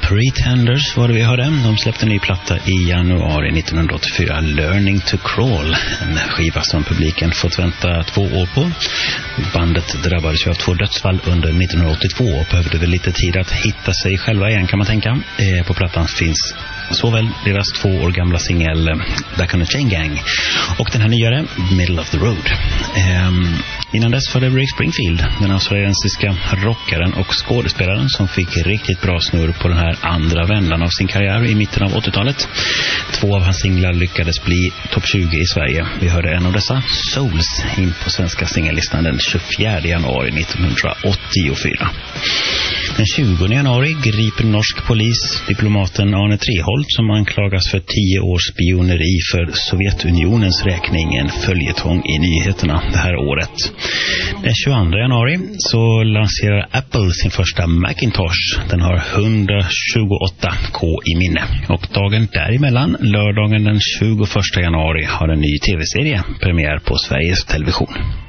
Pretenders var det vi hörde. De släppte en ny platta i januari 1984, Learning to Crawl. En skiva som publiken fått vänta 2 år på. Bandet drabbades ju av 2 dödsfall under 1982 och behövde väl lite tid att hitta sig själva igen, kan man tänka. På plattan finns såväl deras 2 år gamla singel Back on the Chain Gang och den här nyare Middle of the Road. Innan dess var det Rick Springfield, den australiensiska rockaren och skådespelaren som fick riktigt bra snurr på den här andra vändan av sin karriär i mitten av 80-talet. 2 av hans singlar lyckades bli topp 20 i Sverige. Vi hörde en av dessa, Souls, in på svenska singellistan den 24 januari 1984. Den 20 januari griper norsk polis diplomaten Arne Treholt som anklagas för 10 års spioneri för Sovjetunionens räkning, en följetong i nyheterna det här året. Den 22 januari så lanserar Apple sin första Macintosh. Den har 128K i minne. Och dagen däremellan, lördagen den 21 januari, har en ny tv-serie premiär på Sveriges Television.